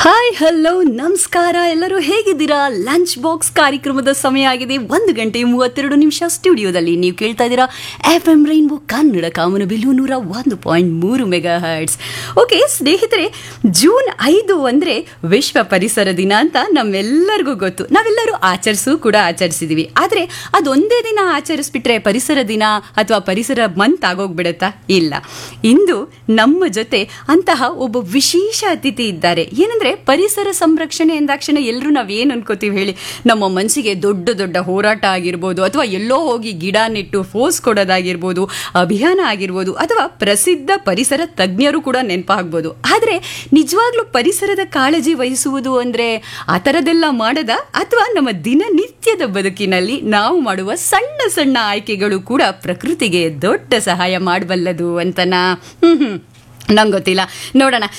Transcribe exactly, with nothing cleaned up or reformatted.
Hi hello ನಮಸ್ಕಾರ, ಎಲ್ಲರೂ ಹೇಗಿದ್ದೀರಾ? ಲಂಚ್ ಬಾಕ್ಸ್ ಕಾರ್ಯಕ್ರಮದ ಸಮಯ ಆಗಿದೆ. ಒಂದು ಗಂಟೆ ಮೂವತ್ತೆರಡು ನಿಮಿಷ ಸ್ಟುಡಿಯೋದಲ್ಲಿ ನೀವು ಕೇಳ್ತಾ ಇದ್ದೀರಾ ಎಫ್ ಎಂ ರೈನ್ಬೋ ಕನ್ನಡ ಕಾಮನಬಿಲ್ಲು ನೂರ ಒಂದು ಪಾಯಿಂಟ್ ಮೂರು ಮೆಗಾ ಹರ್ಟ್ಸ್. ಓಕೆ ಸ್ನೇಹಿತರೆ, ಜೂನ್ ಐದು ಅಂದರೆ ವಿಶ್ವ ಪರಿಸರ ದಿನ ಅಂತ ನಮ್ಮೆಲ್ಲರಿಗೂ ಗೊತ್ತು. ನಾವೆಲ್ಲರೂ ಆಚರಿಸೂ ಕೂಡ ಆಚರಿಸಿದೀವಿ. ಆದರೆ ಅದೊಂದೇ ದಿನ ಆಚರಿಸ್ಬಿಟ್ರೆ ಪರಿಸರ ದಿನ ಅಥವಾ ಪರಿಸರ ಮಂತ್ ಆಗೋಗ್ಬಿಡತ್ತಾ? ಇಲ್ಲ. ಇಂದು ನಮ್ಮ ಜೊತೆ ಅಂತಹ ಒಬ್ಬ ವಿಶೇಷ ಅತಿಥಿ ಇದ್ದಾರೆ. ಏನಂದ್ರೆ ಪರಿಸರ ಸಂರಕ್ಷಣೆ ಎಂದಾಕ್ಷಣ ಎಲ್ಲರೂ ನಾವೇನು ಅನ್ಕೋತೀವಿ ಹೇಳಿ? ನಮ್ಮ ಮನಸ್ಸಿಗೆ ದೊಡ್ಡ ದೊಡ್ಡ ಹೋರಾಟ ಆಗಿರ್ಬೋದು, ಅಥವಾ ಎಲ್ಲೋ ಹೋಗಿ ಗಿಡ ನೆಟ್ಟು ಫೋಸ್ ಕೊಡೋದಾಗಿರ್ಬೋದು, ಅಭಿಯಾನ ಆಗಿರ್ಬೋದು, ಅಥವಾ ಪ್ರಸಿದ್ಧ ಪರಿಸರ ತಜ್ಞರು ಕೂಡ ನೆನಪಾಗ್ಬೋದು. ಆದರೆ ನಿಜವಾಗ್ಲೂ ಪರಿಸರದ ಕಾಳಜಿ ವಹಿಸುವುದು ಅಂದ್ರೆ ಆ ಥರದ್ದೆಲ್ಲ ಮಾಡದ, ಅಥವಾ ನಮ್ಮ ದಿನನಿತ್ಯದ ಬದುಕಿನಲ್ಲಿ ನಾವು ಮಾಡುವ ಸಣ್ಣ ಸಣ್ಣ ಆಯ್ಕೆಗಳು ಕೂಡ ಪ್ರಕೃತಿಗೆ ದೊಡ್ಡ ಸಹಾಯ ಮಾಡಬಲ್ಲದು ಅಂತನಾ? ಹ್ಮ್ ಹ್ಮ್ ನಂಗೆ ಗೊತ್ತಿಲ್ಲ, ನೋಡೋಣ.